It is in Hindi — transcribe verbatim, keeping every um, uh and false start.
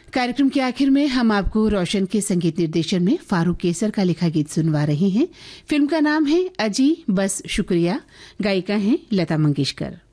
कार्यक्रम के आखिर में हम आपको रोशन के संगीत निर्देशन में फारूक केसर का लिखा गीत सुनवा रहे हैं। फिल्म का नाम है अजी बस शुक्रिया, गायिका हैं लता मंगेशकर।